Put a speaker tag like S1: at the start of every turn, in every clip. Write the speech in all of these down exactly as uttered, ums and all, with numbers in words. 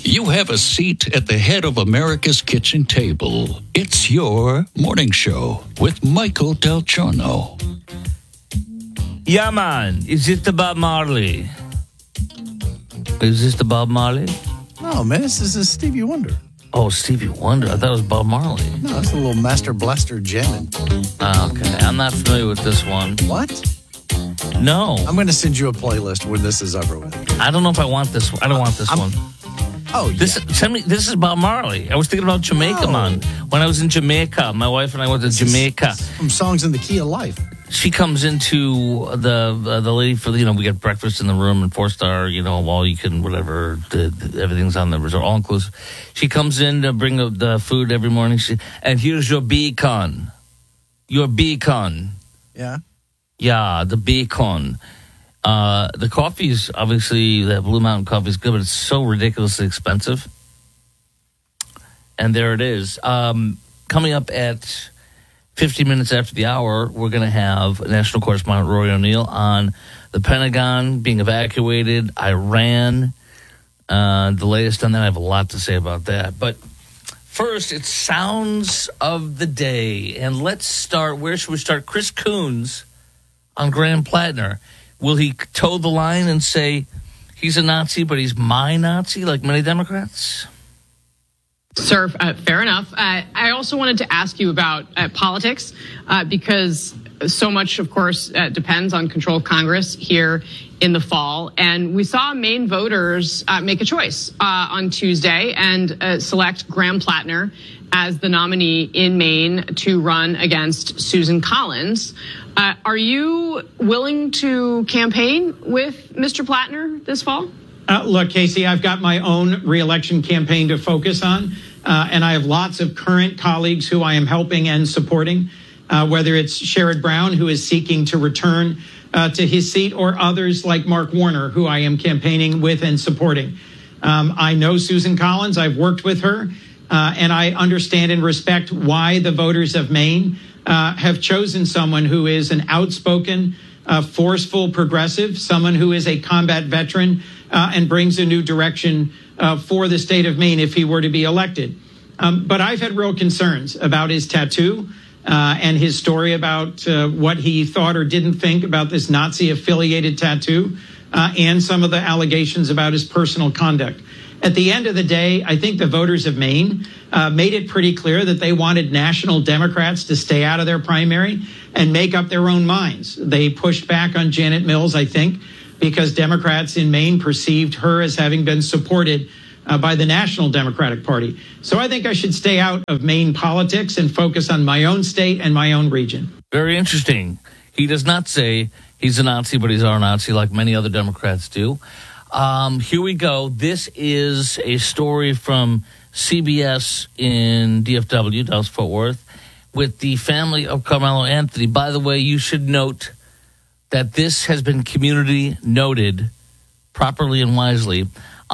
S1: You have a seat at the head of America's kitchen table. It's your morning show with Michael Del Giorno.
S2: Yeah, man. Is it the Bob Marley? Is this the Bob Marley?
S3: No, man. This is Stevie Wonder.
S2: Oh, Stevie Wonder. I thought it was Bob Marley.
S3: No, that's a little Master Blaster jamming.
S2: Oh, okay. I'm not familiar with this one.
S3: What?
S2: No.
S3: I'm going to send you a playlist when this is over with.
S2: I don't know if I want this one. I don't want this
S3: I'm,
S2: one.
S3: Oh, yeah.
S2: This, send me, this is Bob Marley. I was thinking about Jamaica,
S3: No.
S2: man. When I was in Jamaica, my wife and I went to
S3: This
S2: Jamaica.
S3: is from Songs in the Key of Life.
S2: She comes into the uh, the lady for, you know, we get breakfast in the room and four star, you know, all you can, whatever, the, the, everything's on the resort, all inclusive. She comes in to bring the, the food every morning. She, and here's your beacon. Your beacon.
S3: Yeah.
S2: Yeah, the beacon. Uh, the coffee's obviously, the Blue Mountain coffee is good, but it's so ridiculously expensive. And there it is. Um, coming up at fifty minutes after the hour, we're going to have National Correspondent Rory O'Neill on the Pentagon being evacuated, Iran, uh, the latest on that. I have a lot to say about that. But first, it's Sounds of the Day. And let's start, where should we start? Chris Coons on Graham Plattner. Will he toe the line and say he's a Nazi, but he's my Nazi, like many Democrats?
S4: Sir, uh, fair enough. Uh, I also wanted to ask you about uh, politics, uh, because so much, of course, uh, depends on control of Congress here in the fall. And we saw Maine voters uh, make a choice uh, on Tuesday and uh, select Graham Plattner as the nominee in Maine to run against Susan Collins. Uh, are you willing to campaign with Mister Plattner this fall?
S5: Uh, look, Casey, I've got my own reelection campaign to focus on, uh, and I have lots of current colleagues who I am helping and supporting, uh, whether it's Sherrod Brown, who is seeking to return uh, to his seat, or others like Mark Warner, who I am campaigning with and supporting. Um, I know Susan Collins. I've worked with her, uh, and I understand and respect why the voters of Maine uh, have chosen someone who is an outspoken, uh, forceful progressive, someone who is a combat veteran, Uh, and brings a new direction uh, for the state of Maine if he were to be elected. Um, but I've had real concerns about his tattoo uh, and his story about uh, what he thought or didn't think about this Nazi-affiliated tattoo uh, and some of the allegations about his personal conduct. At the end of the day, I think the voters of Maine uh, made it pretty clear that they wanted national Democrats to stay out of their primary and make up their own minds. They pushed back on Janet Mills, I think, because Democrats in Maine perceived her as having been supported uh, by the National Democratic Party. So I think I should stay out of Maine politics and focus on my own state and my own region.
S2: Very interesting. He does not say he's a Nazi, but he's our Nazi, like many other Democrats do. Um, here we go. This is a story from C B S in D F W, Dallas-Fort Worth, with the family of Carmelo Anthony. By the way, you should note that this has been community noted properly and wisely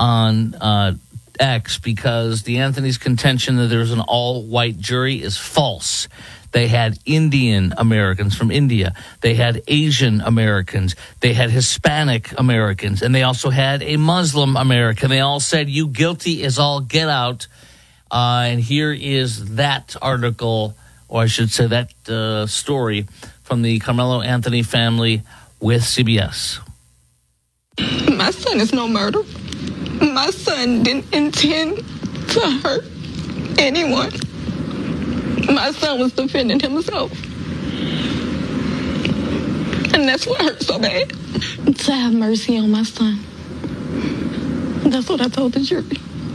S2: on uh, X, because the Anthony's contention that there's an all-white jury is false. They had Indian Americans from India. They had Asian Americans. They had Hispanic Americans. And they also had a Muslim American. They all said, you guilty as all get out. Uh, and here is that article, or I should say that uh, story, from the Carmelo Anthony family with C B S.
S6: My son is no murder. My son didn't intend to hurt anyone. My son was defending himself. And that's what hurt so bad. To have mercy on my son. That's what I told the jury.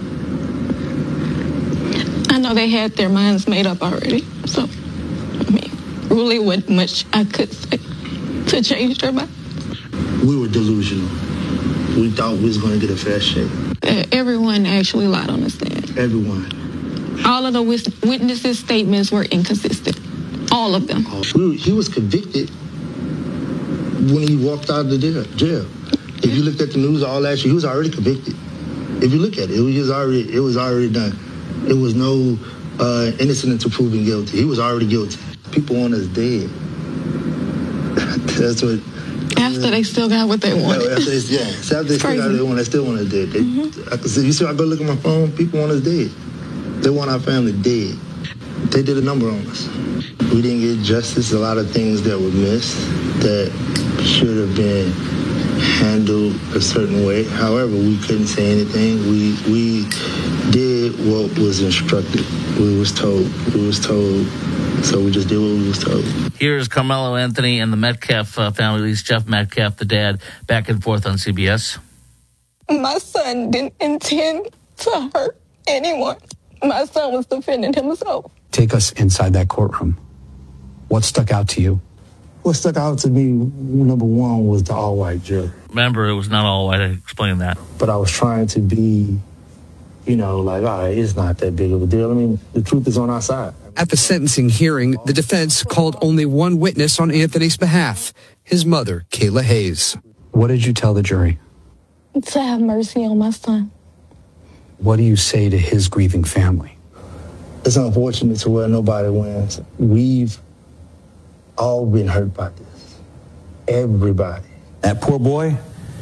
S6: I know they had their minds made up already, so I mean, really wasn't much I could say to change their mind.
S7: We were delusional. We thought we was going to get a fair shake.
S6: Uh, everyone actually lied on the stand.
S7: Everyone.
S6: All of the witnesses' statements were inconsistent. All of them.
S7: We, he was convicted when he walked out of the jail. If you looked at the news all last year, he was already convicted. If you look at it, it was already it was already done. It was no uh, innocent until proven guilty. He was already guilty. People want us dead. That's what.
S6: after they still got what they wanted.
S7: No, after they, yeah, so after they still got what they wanted, they still want us dead. They, mm-hmm. I can see, you see, I go look at my phone, people want us dead. They want our family dead. They did a number on us. We didn't get justice. A lot of things that were missed that should have been handled a certain way. However, we couldn't say anything. We we did what was instructed. We was told. We was told. So we just did what we was told.
S2: Here's Carmelo Anthony and the Metcalf uh, family, at least Jeff Metcalf, the dad, back and forth on C B S.
S6: My son didn't intend to hurt anyone. My son was defending himself.
S8: Take us inside that courtroom. What stuck out to you?
S7: What stuck out to me, number one, was the all-white jury.
S2: Remember, it was not all white. I explained that.
S7: But I was trying to be, you know, like, all right, it's not that big of a deal. I mean, the truth is on our side.
S9: At the sentencing hearing, the defense called only one witness on Anthony's behalf, his mother, Kayla Hayes.
S8: What did you tell the jury?
S6: To have mercy on my son.
S8: What do you say to his grieving family?
S7: It's unfortunate to where nobody wins. We've all been hurt by this. Everybody.
S10: That poor boy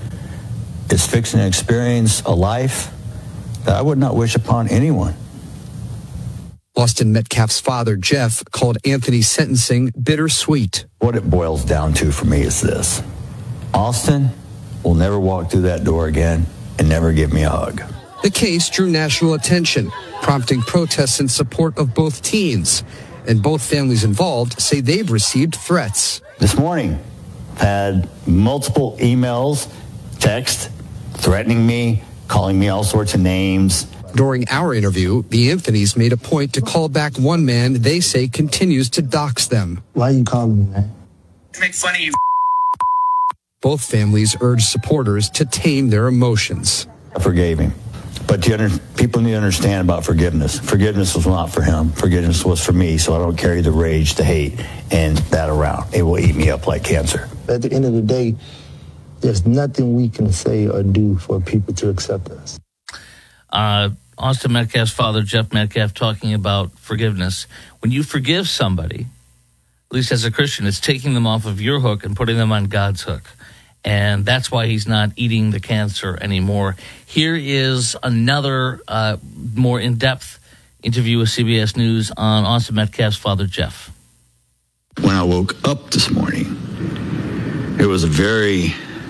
S10: is fixing to experience a life that I would not wish upon anyone.
S9: Austin Metcalf's father, Jeff, called Anthony's sentencing bittersweet.
S10: What it boils down to for me is this. Austin will never walk through that door again and never give me a hug.
S9: The case drew national attention, prompting protests in support of both teens. And both families involved say they've received threats.
S10: This morning, I've had multiple emails, texts, threatening me, calling me all sorts of names.
S9: During our interview, the Anthonys made a point to call back one man they say continues to dox them.
S7: Why are you calling me, man?
S11: To make fun of you.
S9: Both families urged supporters to tame their emotions.
S10: I forgave him. But the under, people need to understand about forgiveness. Forgiveness was not for him. Forgiveness was for me, so I don't carry the rage, the hate, and that around. It will eat me up like cancer.
S7: At the end of the day, there's nothing we can say or do for people to accept us.
S2: Uh, Austin Metcalf's father, Jeff Metcalf, talking about forgiveness. When you forgive somebody, at least as a Christian, it's taking them off of your hook and putting them on God's hook. And that's why he's not eating the cancer anymore. Here is another uh, more in-depth interview with C B S News on Austin Metcalf's father, Jeff.
S10: When I woke up this morning, it was a very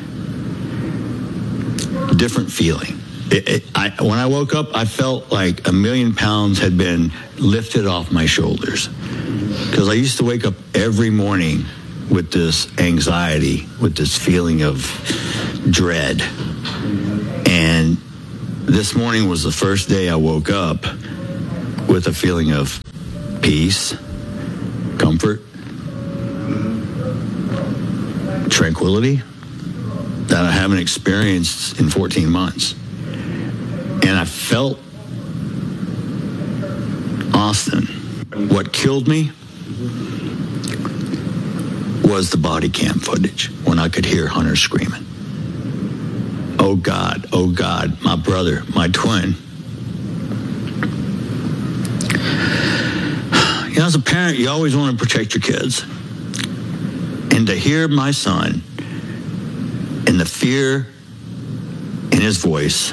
S10: different feeling. It, it, I, when I woke up, I felt like a million pounds had been lifted off my shoulders. Because I used to wake up every morning with this anxiety, with this feeling of dread. And this morning was the first day I woke up with a feeling of peace, comfort, tranquility that I haven't experienced in fourteen months. And I felt Austin. What killed me was the body cam footage when I could hear Hunter screaming. Oh God, oh God, my brother, my twin. You know, as a parent, you always want to protect your kids. And to hear my son and the fear in his voice,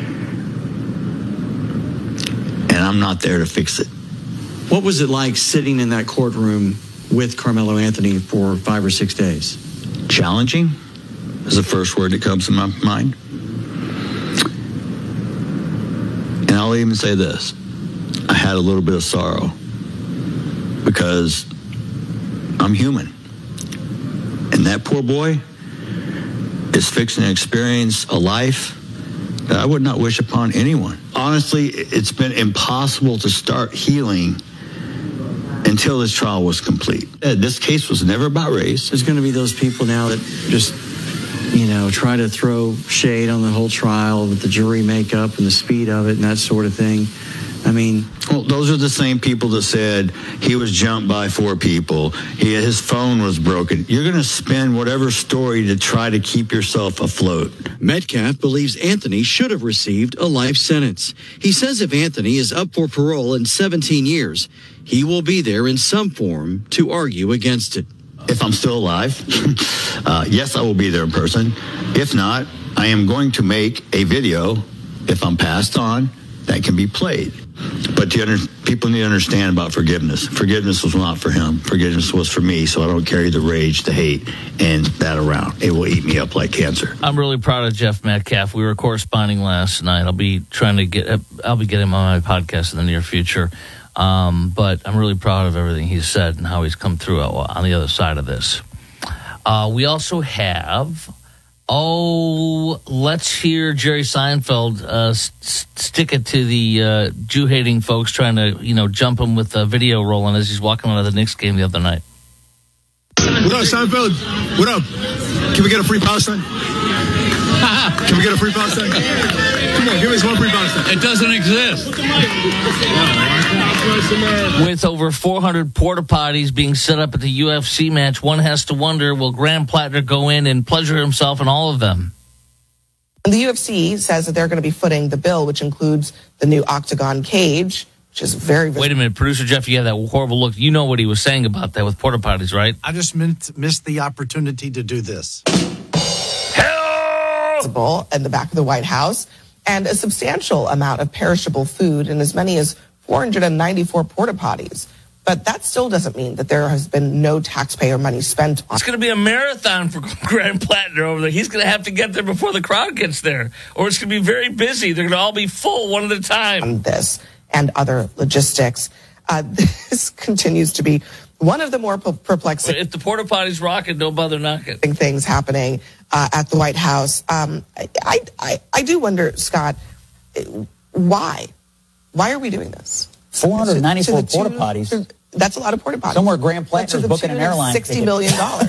S10: and I'm not there to fix it.
S12: What was it like sitting in that courtroom with Carmelo Anthony for five or six days?
S10: Challenging is the first word that comes to my mind. And I'll even say this. I had a little bit of sorrow because I'm human. And that poor boy is fixing to experience a life that I would not wish upon anyone. Honestly, it's been impossible to start healing until this trial was complete. This case was never about race.
S12: There's going to be those people now that just, you know, try to throw shade on the whole trial with the jury makeup and the speed of it and that sort of thing. I mean...
S10: Well, those are the same people that said he was jumped by four people. He, his phone was broken. You're going to spin whatever story to try to keep yourself afloat.
S13: Metcalf believes Anthony should have received a life sentence. He says if Anthony is up for parole in seventeen years, he will be there in some form to argue against it.
S10: if I'm still alive, uh, yes, I will be there in person. If not, I am going to make a video, if I'm passed on, that can be played. But the under, people need to understand about forgiveness. Forgiveness was not for him. Forgiveness was for me, so I don't carry the rage, the hate, and that around. It will eat me up like cancer.
S2: I'm really proud of Jeff Metcalf. We were corresponding last night. I'll be trying to get, I'll be getting him on my podcast in the near future. Um, but I'm really proud of everything he's said and how he's come through on the other side of this. Uh, we also have... Oh, let's hear Jerry Seinfeld uh, st- stick it to the uh, Jew-hating folks trying to, you know, jump him with the video rolling as he's walking out of the Knicks game the other night.
S11: What up, Seinfeld? What up? Can we get a free Palestine? Can we get a free Palestine? Come on, give us one free Palestine.
S1: It doesn't exist.
S2: With over four hundred porta potties being set up at the U F C match, one has to wonder, will Graham Plattner go in and pleasure himself in all of them?
S14: The U F C says that they're going to be footing the bill, which includes the new octagon cage, which is very...
S2: Wait a minute, Producer Jeff, you had that horrible look. You know what he was saying about that with porta potties, right?
S3: I just meant, missed the opportunity to do this.
S14: In the back of the White House, and a substantial amount of perishable food and as many as four hundred ninety-four porta potties. But that still doesn't mean that there has been no taxpayer money spent on
S2: It's going to be a marathon for Graham Plattner over there. He's going to have to get there before the crowd gets there, or it's going to be very busy. They're going to all be full one at a time.
S14: On this and other logistics. Uh, this continues to be one of the more perplexing...
S2: If the porta potty's rocking, don't bother knocking.
S14: ...things happening uh, at the White House. Um, I, I, I do wonder, Scott, why? Why are we doing this?
S15: four hundred ninety-four porta potties.
S14: That's a lot of porta potties.
S15: Somewhere Graham Plattner's booking an airline
S14: sixty million dollars.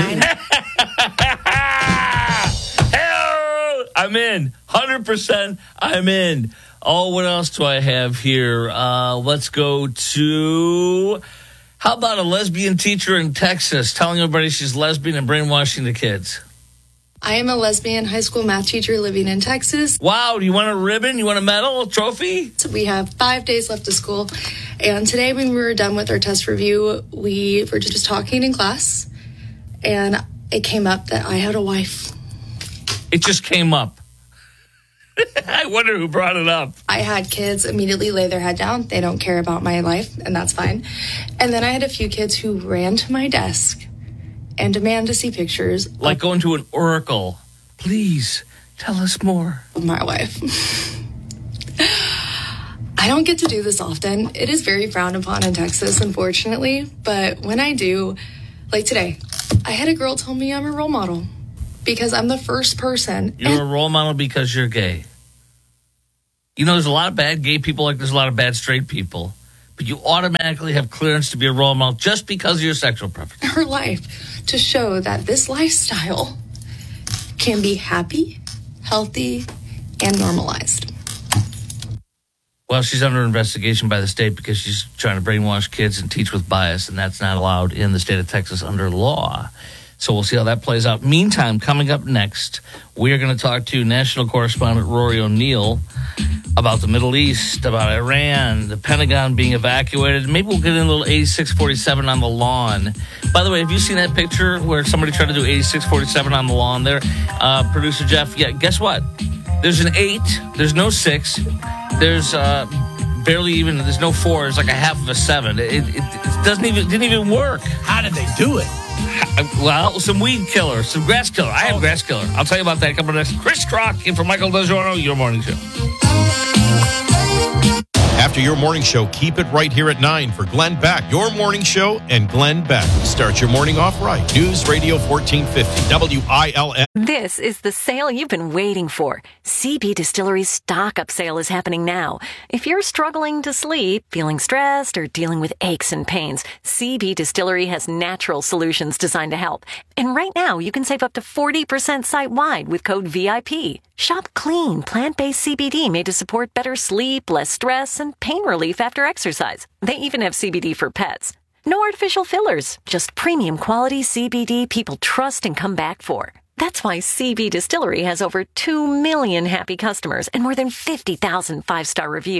S2: Hell, I'm in. one hundred percent I'm in. Oh, what else do I have here? Uh, let's go to... How about a lesbian teacher in Texas telling everybody she's lesbian and brainwashing the kids?
S16: I am a lesbian high school math teacher living in Texas.
S2: Wow, do you want a ribbon? You want a medal, a trophy?
S16: So we have five days left of school. And today when we were done with our test review, we were just talking in class. And it came up that I had a wife.
S2: It just came up. I wonder who brought it up.
S16: I had kids immediately lay their head down. They don't care about my life, and that's fine. And then I had a few kids who ran to my desk and demand to see pictures.
S2: Like going to an oracle. Please, tell us more.
S16: Of my wife. I don't get to do this often. It is very frowned upon in Texas, unfortunately. But when I do, like today, I had a girl tell me I'm a role model because I'm the first person.
S2: You're a role model because you're gay. You know, there's a lot of bad gay people like there's a lot of bad straight people. But you automatically have clearance to be a role model just because of your sexual preference.
S16: Her life to show that this lifestyle can be happy, healthy, and normalized.
S2: Well, she's under investigation by the state because she's trying to brainwash kids and teach with bias, and that's not allowed in the state of Texas under law. So we'll see how that plays out. Meantime, coming up next, we are going to talk to national correspondent Rory O'Neill about the Middle East, about Iran, the Pentagon being evacuated. Maybe we'll get in a little eighty-six forty-seven on the lawn. By the way, have you seen that picture where somebody tried to do eighty-six forty-seven on the lawn there? Uh, Producer Jeff, yeah, guess what? There's an eight. There's no six. There's uh, barely even, there's no four. It's like a half of a seven. It, it, it doesn't even, didn't even work.
S3: How did they do it?
S2: Well, some weed killer, some grass killer. I have grass killer. I'll tell you about that coming next. Chris Crock in for Michael DeGiorno, your morning show.
S17: After your morning show, keep it right here at nine for Glenn Beck. Your morning show and Glenn Beck. Start your morning off right. News Radio fourteen fifty, W I L N.
S18: This is the sale you've been waiting for. C B Distillery's stock-up sale is happening now. If you're struggling to sleep, feeling stressed, or dealing with aches and pains, C B Distillery has natural solutions designed to help. And right now, you can save up to forty percent site-wide with code V I P. Shop clean, plant-based C B D made to support better sleep, less stress, and pain relief after exercise. They even have C B D for pets. No artificial fillers, just premium quality C B D people trust and come back for. That's why C B Distillery has over two million happy customers and more than fifty thousand five-star reviews.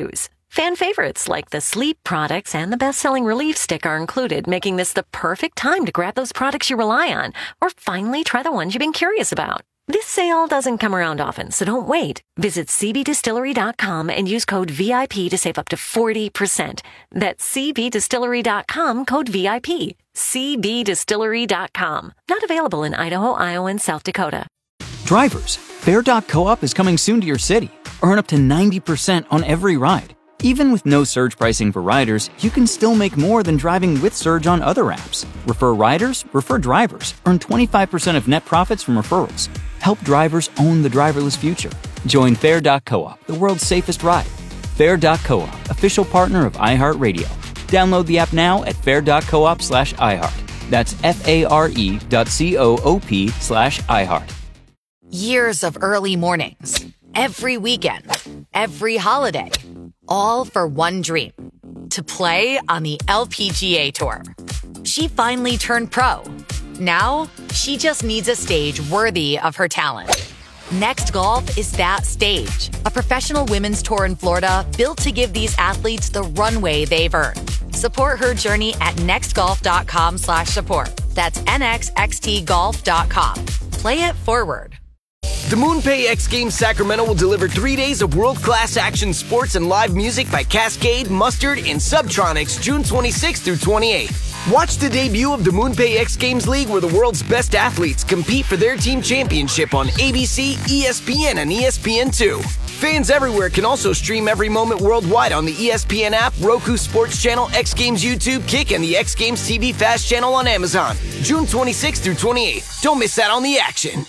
S18: Fan favorites like the sleep products and the best-selling Relief Stick are included, making this the perfect time to grab those products you rely on, or finally try the ones you've been curious about. This sale doesn't come around often, so don't wait. Visit C B Distillery dot com and use code V I P to save up to forty percent. That's C B Distillery dot com, code V I P. C B Distillery dot com. Not available in Idaho, Iowa, and South Dakota.
S19: Drivers, Fair dot Co-op is coming soon to your city. Earn up to ninety percent on every ride. Even with no surge pricing for riders, you can still make more than driving with Surge on other apps. Refer riders, refer drivers. Earn twenty-five percent of net profits from referrals. Help drivers own the driverless future. Join Fair dot Co-op, the world's safest ride. Fair dot Co-op, official partner of iHeartRadio. Download the app now at fair dot coop slash iHeart. That's F-A-R-E dot C-O-O-P slash iHeart.
S20: Years of early mornings, every weekend, every holiday, all for one dream, to play on the L P G A Tour. She finally turned pro. Now, she just needs a stage worthy of her talent. Next Golf is that stage, a professional women's tour in Florida built to give these athletes the runway they've earned. Support her journey at nextgolf.com slash support. That's N X X T golf dot com. Play it forward.
S21: The MoonPay X Games Sacramento will deliver three days of world-class action sports and live music by Cascade, Mustard, and Subtronics June twenty-sixth through twenty-eighth. Watch the debut of the MoonPay X Games League, where the world's best athletes compete for their team championship on A B C, E S P N, and E S P N two. Fans everywhere can also stream every moment worldwide on the E S P N app, Roku Sports Channel, X Games YouTube, Kick, and the X Games T V Fast Channel on Amazon. June twenty-sixth through twenty-eighth. Don't miss out on the action.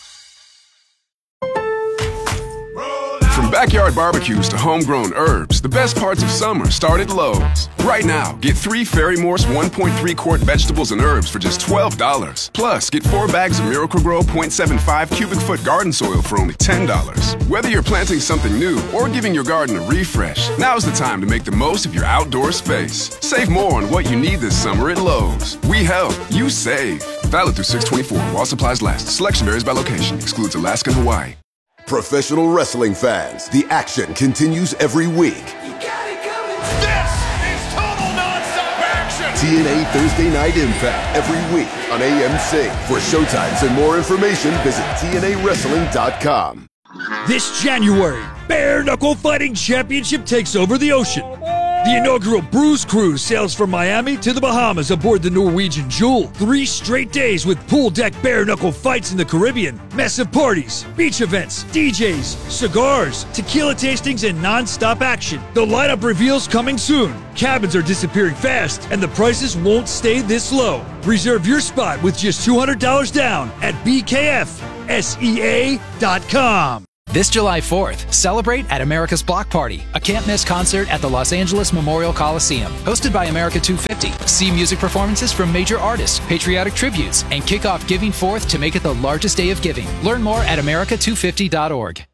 S22: From backyard barbecues to homegrown herbs, the best parts of summer start at Lowe's. Right now, get three Ferry Morse one point three quart vegetables and herbs for just twelve dollars. Plus, get four bags of Miracle-Gro zero point seven five cubic foot garden soil for only ten dollars. Whether you're planting something new or giving your garden a refresh, now's the time to make the most of your outdoor space. Save more on what you need this summer at Lowe's. We help, you save. Valid through six twenty-four while supplies last. Selection varies by location. Excludes Alaska and Hawaii.
S23: Professional wrestling fans, the action continues every week.
S24: You got it coming. This is total nonstop action.
S23: T N A Thursday Night Impact every week on A M C. For showtimes and more information, visit T N A wrestling dot com.
S25: This January, Bare Knuckle Fighting Championship takes over the ocean. The inaugural Bruise Cruise sails from Miami to the Bahamas aboard the Norwegian Jewel. Three straight days with pool deck bare knuckle fights in the Caribbean, massive parties, beach events, D Js, cigars, tequila tastings, and non-stop action. The lineup reveals coming soon. Cabins are disappearing fast, and the prices won't stay this low. Reserve your spot with just two hundred dollars down at B K F S E A dot com.
S26: This July fourth, celebrate at America's Block Party, a can't-miss concert at the Los Angeles Memorial Coliseum. Hosted by America two fifty. See music performances from major artists, patriotic tributes, and kick off Giving Forth to make it the largest day of giving. Learn more at America two fifty dot org.